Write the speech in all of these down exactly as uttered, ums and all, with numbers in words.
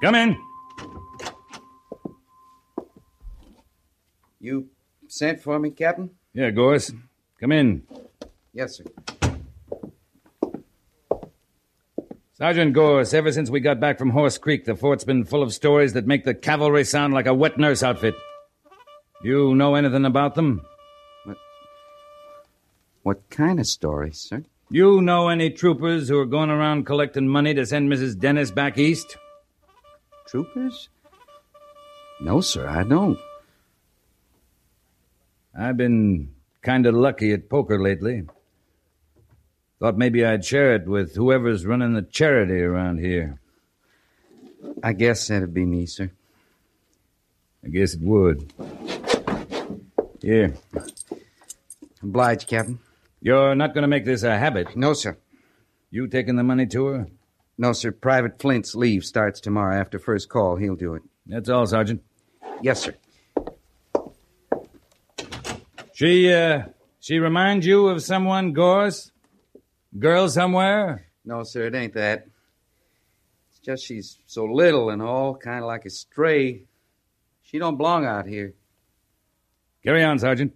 Come in. You sent for me, Captain? Yeah, Gorse. Come in. Yes, sir. Sergeant Gorse, ever since we got back from Horse Creek, the fort's been full of stories that make the cavalry sound like a wet nurse outfit. You know anything about them? What, what kind of stories, sir? You know any troopers who are going around collecting money to send Missus Dennis back east? Troopers? No, sir, I don't. I've been kind of lucky at poker lately. Thought maybe I'd share it with whoever's running the charity around here. I guess that'd be me, sir. I guess it would. Here. Obliged, Captain. You're not going to make this a habit? No, sir. You taking the money to her? No, sir. Private Flint's leave starts tomorrow after first call. He'll do it. That's all, Sergeant. Yes, sir. She, uh, she reminds you of someone, Gorse? Girl somewhere? No, sir, it ain't that. It's just she's so little and all, kind of like a stray. She don't belong out here. Carry on, Sergeant.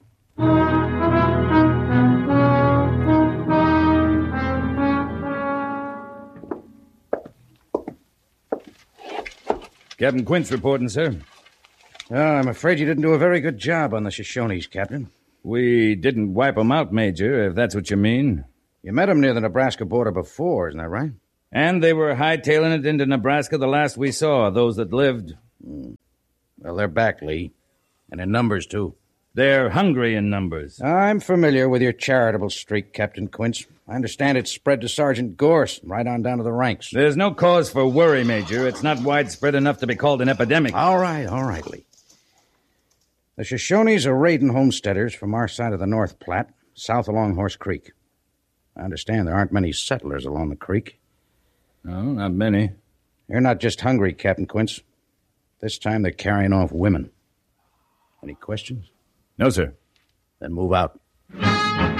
Captain Quince reporting, sir. Oh, I'm afraid you didn't do a very good job on the Shoshones, Captain. We didn't wipe 'em out, Major, if that's what you mean. You met 'em near the Nebraska border before, isn't that right? And they were hightailing it into Nebraska the last we saw, those that lived. Mm. Well, they're back, Lee. And in numbers, too. They're hungry in numbers. I'm familiar with your charitable streak, Captain Quince. I understand it's spread to Sergeant Gorse, right on down to the ranks. There's no cause for worry, Major. It's not widespread enough to be called an epidemic. All right, all right, Lee. The Shoshones are raiding homesteaders from our side of the North Platte, south along Horse Creek. I understand there aren't many settlers along the creek. No, not many. They're not just hungry, Captain Quince. This time they're carrying off women. Any questions? No, sir. Then move out.